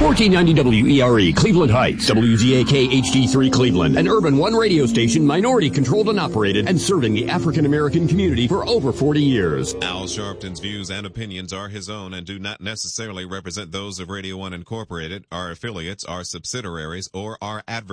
1490 WERE, Cleveland Heights, WZAK HD3 Cleveland, an Urban One radio station, minority controlled and operated, and serving the African American community for over 40 years. Al Sharpton's views and opinions are his own and do not necessarily represent those of Radio One Incorporated, our affiliates, our subsidiaries, or our adversaries.